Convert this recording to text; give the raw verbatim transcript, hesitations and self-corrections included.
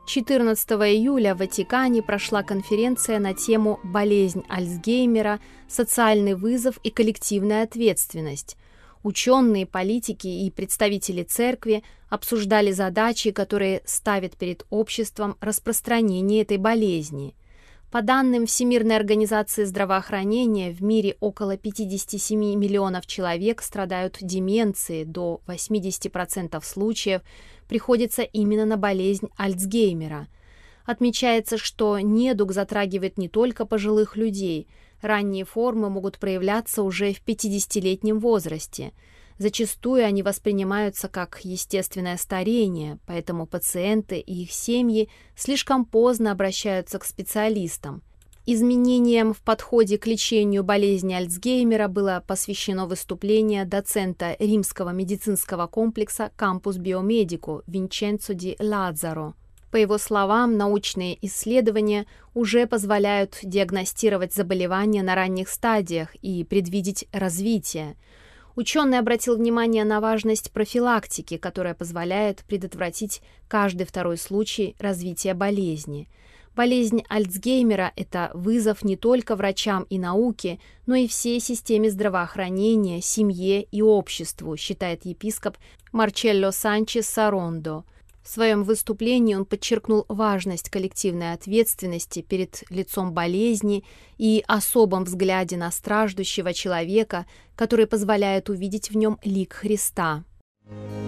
четырнадцатого июля в Ватикане прошла конференция на тему «Болезнь Альцгеймера. Социальный вызов и коллективная ответственность». Ученые, политики и представители церкви обсуждали задачи, которые ставят перед обществом распространение этой болезни. По данным Всемирной организации здравоохранения, в мире около пятьдесят семь миллионов человек страдают деменцией, до восемьдесят процентов случаев приходится именно на болезнь Альцгеймера. Отмечается, что недуг затрагивает не только пожилых людей. Ранние формы могут проявляться уже в пятидесятилетнем возрасте. Зачастую они воспринимаются как естественное старение, поэтому пациенты и их семьи слишком поздно обращаются к специалистам. Изменениям в подходе к лечению болезни Альцгеймера было посвящено выступление доцента римского медицинского комплекса Campus Biomedico Винченцо ди Лазаро. По его словам, научные исследования уже позволяют диагностировать заболевания на ранних стадиях и предвидеть развитие. Ученый обратил внимание на важность профилактики, которая позволяет предотвратить каждый второй случай развития болезни. Болезнь Альцгеймера – это вызов не только врачам и науке, но и всей системе здравоохранения, семье и обществу, считает епископ Марчелло Санчес Сарондо. В своем выступлении он подчеркнул важность коллективной ответственности перед лицом болезни и особом взгляде на страждущего человека, который позволяет увидеть в нем лик Христа.